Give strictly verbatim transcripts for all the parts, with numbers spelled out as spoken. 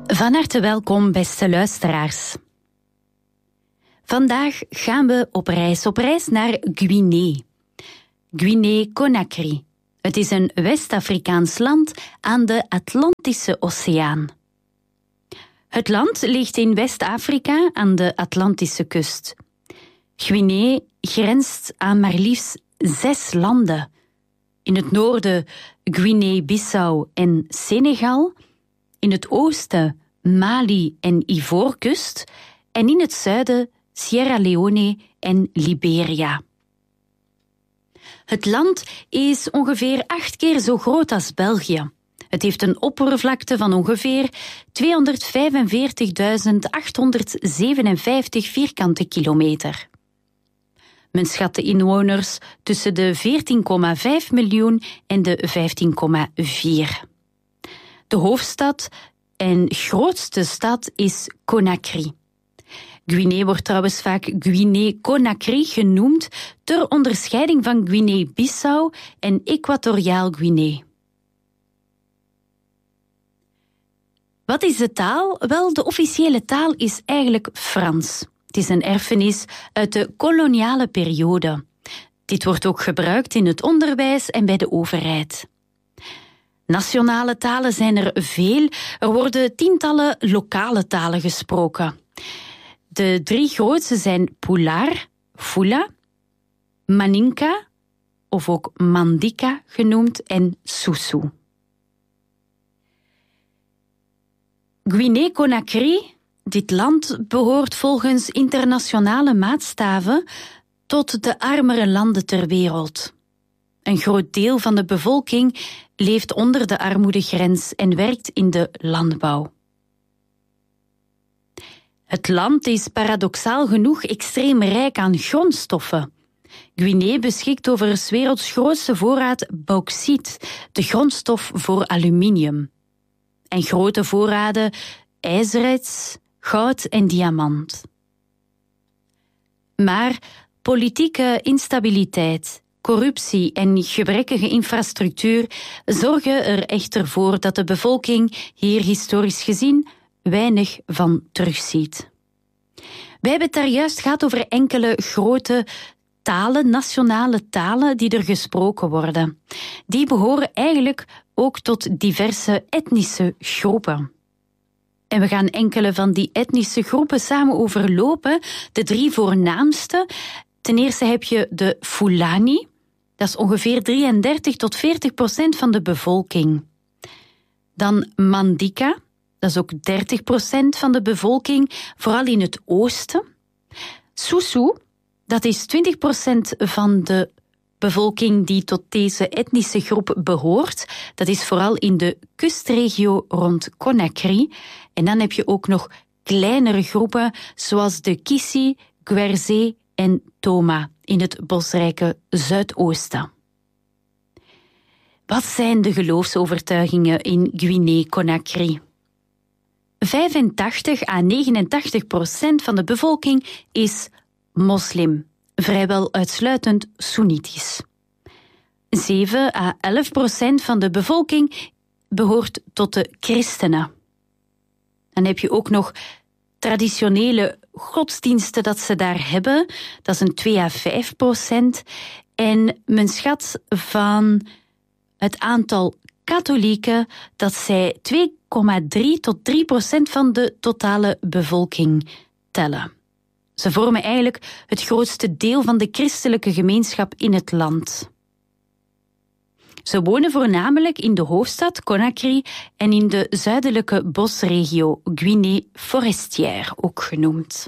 Van harte welkom, beste luisteraars. Vandaag gaan we op reis, op reis naar Guinea. Guinea-Conakry. Het is een West-Afrikaans land aan de Atlantische Oceaan. Het land ligt in West-Afrika aan de Atlantische kust. Guinea grenst aan maar liefst zes landen. In het noorden Guinea-Bissau en Senegal, in het oosten Mali en Ivoorkust en in het zuiden Sierra Leone en Liberia. Het land is ongeveer acht keer zo groot als België. Het heeft een oppervlakte van ongeveer tweehonderdvijfenveertigduizend achthonderdzevenenvijftig vierkante kilometer. Men schat de inwoners tussen de veertien komma vijf miljoen en de vijftien komma vier. De hoofdstad en grootste stad is Conakry. Guinea wordt trouwens vaak Guinea-Conakry genoemd ter onderscheiding van Guinea-Bissau en Equatoriaal Guinea. Wat is de taal? Wel, de officiële taal is eigenlijk Frans. Het is een erfenis uit de koloniale periode. Dit wordt ook gebruikt in het onderwijs en bij de overheid. Nationale talen zijn er veel. Er worden tientallen lokale talen gesproken. De drie grootste zijn Pulaar, Fula, Maninka, of ook Mandika genoemd, en Sousou. Guinea-Conakry, dit land, behoort volgens internationale maatstaven tot de armere landen ter wereld. Een groot deel van de bevolking leeft onder de armoedegrens en werkt in de landbouw. Het land is paradoxaal genoeg extreem rijk aan grondstoffen. Guinea beschikt over 's werelds grootste voorraad bauxiet, de grondstof voor aluminium. En grote voorraden ijzererts, goud en diamant. Maar politieke instabiliteit, corruptie en gebrekkige infrastructuur zorgen er echter voor dat de bevolking hier historisch gezien weinig van terugziet. Wij hebben het daar juist gehad over enkele grote talen, nationale talen die er gesproken worden. Die behoren eigenlijk ook tot diverse etnische groepen. En we gaan enkele van die etnische groepen samen overlopen. De drie voornaamste. Ten eerste heb je de Fulani. Dat is ongeveer drieëndertig tot veertig procent van de bevolking. Dan Mandika. Dat is ook dertig procent van de bevolking, vooral in het oosten. Sousou. Dat is twintig procent van de bevolking die tot deze etnische groep behoort. Dat is vooral in de kustregio rond Conakry. En dan heb je ook nog kleinere groepen, zoals de Kissi, Guerzé en Toma in het bosrijke Zuidoosten. Wat zijn de geloofsovertuigingen in Guinea-Conakry? vijfentachtig à negenentachtig procent van de bevolking is moslim, vrijwel uitsluitend Soenitisch. zeven à elf procent van de bevolking behoort tot de christenen. Dan heb je ook nog traditionele godsdiensten dat ze daar hebben. Dat is een twee à vijf procent. En men schat van het aantal katholieken dat zij twee komma drie tot drie procent van de totale bevolking tellen. Ze vormen eigenlijk het grootste deel van de christelijke gemeenschap in het land. Ze wonen voornamelijk in de hoofdstad Conakry en in de zuidelijke bosregio Guinée Forestière, ook genoemd.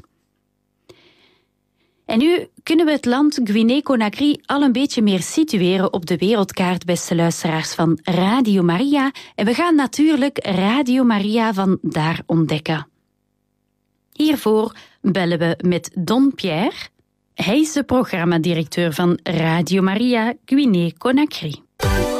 En nu kunnen we het land Guinea-Conakry al een beetje meer situeren op de wereldkaart, beste luisteraars van Radio Maria. En we gaan natuurlijk Radio Maria van daar ontdekken. Hiervoor bellen we met Don Pierre. Hij is de programmadirecteur van Radio Maria Guinea-Conakry.